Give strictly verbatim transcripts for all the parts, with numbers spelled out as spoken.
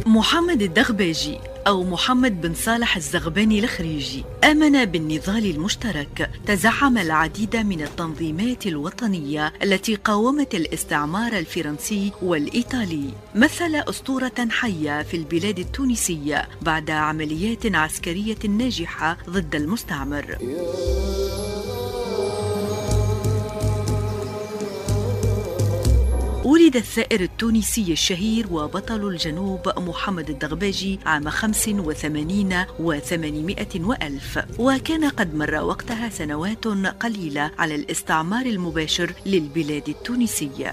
محمد الدغباجي أو محمد بن صالح الزغباني الخريجي آمن بالنضال المشترك. تزعم العديد من التنظيمات الوطنية التي قاومت الاستعمار الفرنسي والإيطالي. مثل أسطورة حية في البلاد التونسية بعد عمليات عسكرية ناجحة ضد المستعمر. ولد الثائر التونسي الشهير وبطل الجنوب محمد الدغباجي عام خمس وثمانين وثمانمائة وألف، وكان قد مر وقتها سنوات قليلة على الاستعمار المباشر للبلاد التونسية.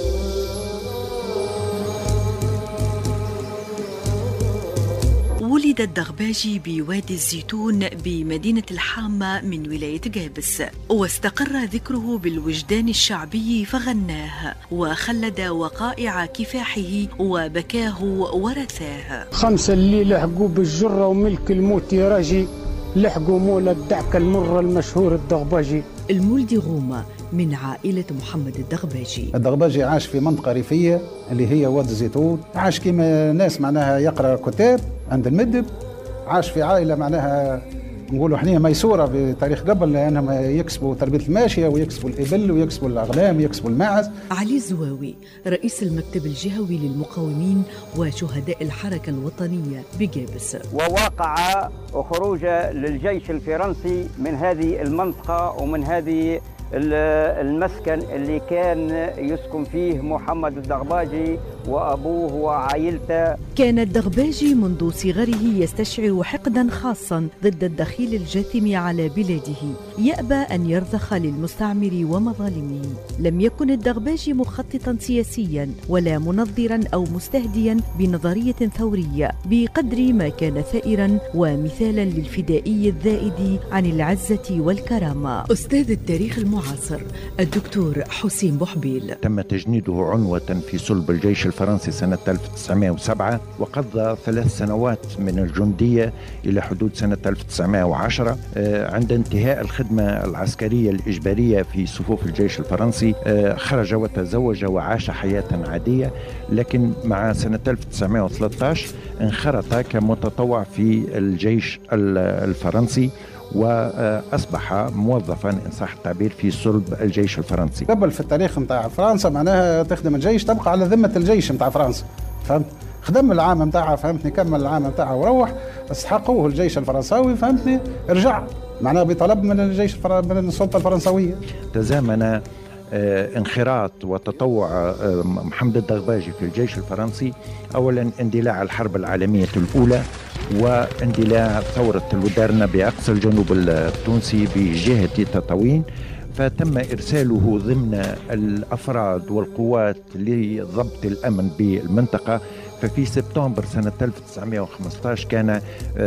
ولد الدغباجي بوادي الزيتون بمدينة الحامة من ولاية جابس، واستقر ذكره بالوجدان الشعبي فغناه وخلد وقائع كفاحه وبكاه ورثاه. خمسة اللي لحقوا بالجرة وملك الموت راجي، لحقوا مولى الدعك المرة المشهور الدغباجي. المولدي غومة من عائلة محمد الدغباجي. الدغباجي عاش في منطقة ريفية اللي هي وادي الزيتون، عاش كما ناس معناها يقرأ كتاب عند المدب، عاش في عائلة معناها نقولوا احنا ميسورة بتاريخ قبل، لأنهم يكسبوا تربية الماشية ويكسبوا الإبل ويكسبوا الأغنام ويكسبوا الماعز. علي الزواوي رئيس المكتب الجهوي للمقاومين وشهداء الحركة الوطنية بجابس. ووقع خروج للجيش الفرنسي من هذه المنطقة ومن هذه المسكن اللي كان يسكن فيه محمد الدغباجي وأبوه وعائلته. كان الدغباجي منذ صغره يستشعر حقدا خاصا ضد الدخيل الجاثم على بلاده، يأبى أن يرضخ للمستعمر ومظالمه. لم يكن الدغباجي مخططا سياسيا ولا منظرا أو مستهديا بنظرية ثورية، بقدر ما كان ثائرا ومثالا للفدائي الذائد عن العزة والكرامة. أستاذ التاريخ المعاصر الدكتور حسين بوحبيل. تم تجنيده عنوة في صلب الجيش الفرنسي سنة ألف وتسعمائة وسبعة، وقضى ثلاث سنوات من الجندية إلى حدود سنة ألف وتسعمائة وعشرة. عند انتهاء الخدمة العسكرية الإجبارية في صفوف الجيش الفرنسي خرج وتزوج وعاش حياة عادية، لكن مع سنة ألف وتسعمائة وثلاثة عشر انخرط كمتطوع في الجيش الفرنسي وأصبح موظفا إن صح التعبير في صلب الجيش الفرنسي. قبل في التاريخ متاع فرنسا معناها تخدم الجيش تبقى على ذمة الجيش متاع فرنسا، فهمت؟ خدم العام متاعها، فهمتني، كمل العام متاعها وروح، استحقوه الجيش الفرنساوي، فهمتني، رجع معناها بطلب من الجيش الفر... من السلطة الفرنسوية. تزامن آه انخراط وتطوع آه محمد الدغباجي في الجيش الفرنسي أولا اندلاع الحرب العالمية الأولى واندلاع ثورة الودارنة بأقصى الجنوب التونسي بجهة تطاوين، فتم إرساله ضمن الأفراد والقوات لضبط الأمن بالمنطقة. ففي سبتمبر سنة ألف وتسعمائة وخمسة عشر كان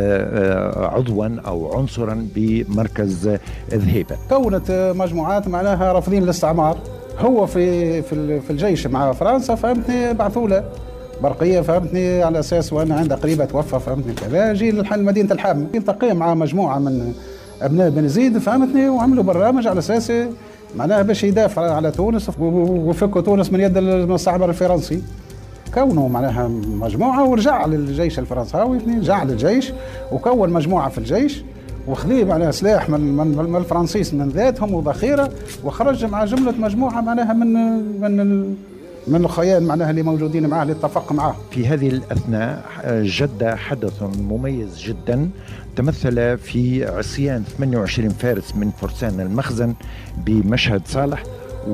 عضوا أو عنصرا بمركز ذهيبة. كونت مجموعات معناها رافضين الاستعمار، هو في في الجيش مع فرنسا، فهمتني، بعثوا له برقية، فهمتني، على أساس وأنا عنده قريبة توفى، فهمتني، كذا جي لمدينة الحامة، التقي مع مجموعة من أبناء بن زيد، فهمتني، وعملوا برنامج على أساس معناها باش يدافع على تونس وفكوا تونس من يد المستعمر الفرنسي. كونوا معناها مجموعة ورجع للجيش الفرنساوي، رجع للجيش وكون مجموعة في الجيش وخذيه معناها سلاح من, من, من الفرنسيس من ذاتهم وذخيرة، وخرج مع جملة مجموعة معناها من من من الخيان معناها اللي موجودين معاه اللي اتفق معاه. في هذه الأثناء جد حدث مميز جدا تمثل في عصيان ثمانية وعشرين فارس من فرسان المخزن بمشهد صالح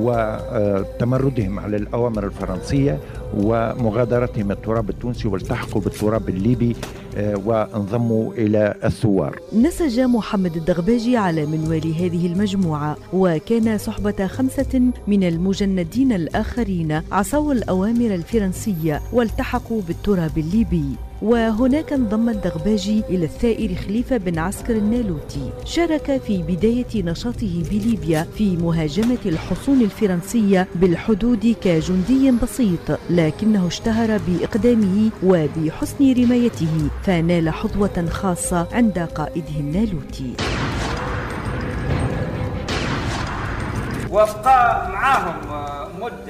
وتمردهم على الأوامر الفرنسية ومغادرتهم التراب التونسي والتحقوا بالتراب الليبي وانضموا إلى الثوار. نسج محمد الدغباجي على منوال هذه المجموعة، وكان صحبة خمسة من المجندين الآخرين عصوا الأوامر الفرنسية والتحقوا بالتراب الليبي. وهناك انضم الدغباجي إلى الثائر خليفة بن عسكر النالوتي. شارك في بداية نشاطه بليبيا في مهاجمة الحصون الفرنسية بالحدود كجندي بسيط، لكنه اشتهر بإقدامه وبحسن رمايته، فنال حظوة خاصة عند قائده النالوتي. وابقى معهم مدة